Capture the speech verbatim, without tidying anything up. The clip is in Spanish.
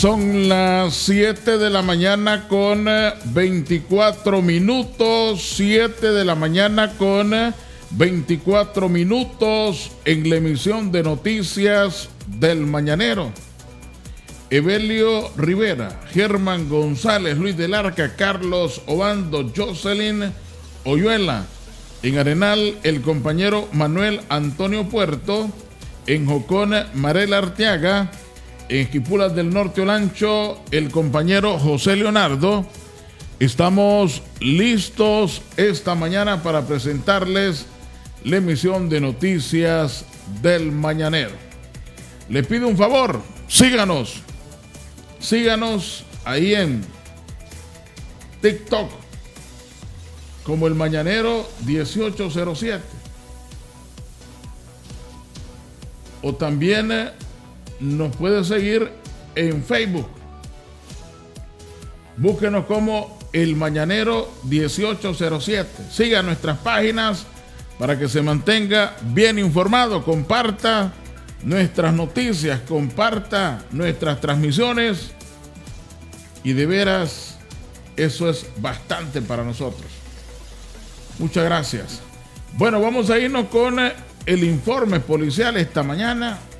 Son las siete de la mañana con veinticuatro minutos, siete de la mañana con veinticuatro minutos en la emisión de noticias del Mañanero. Evelio Rivera, Germán González, Luis del Arca, Carlos Obando, Jocelyn Oyuela. En Arenal, el compañero Manuel Antonio Puerto. En Jocón, Marela Arteaga. En Esquipulas del Norte Olancho, el compañero José Leonardo. Estamos listos esta mañana para presentarles la emisión de noticias del Mañanero. Le pido un favor, síganos. Síganos ahí en TikTok como el Mañanero dieciocho cero siete. O también eh, nos puede seguir en Facebook. Búsquenos como el Mañanero dieciocho cero siete. Siga nuestras páginas para que se mantenga bien informado. Comparta nuestras noticias, comparta nuestras transmisiones y de veras eso es bastante para nosotros. Muchas gracias. Bueno, vamos a irnos con el informe policial esta mañana.